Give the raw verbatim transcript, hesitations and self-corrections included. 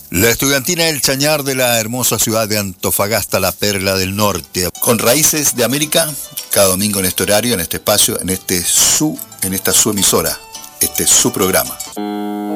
La estudiantina El Chañar de la hermosa ciudad de Antofagasta, la perla del norte. Con raíces de América, cada domingo en este horario, en este espacio, en este su, en esta su emisora. Este es su programa.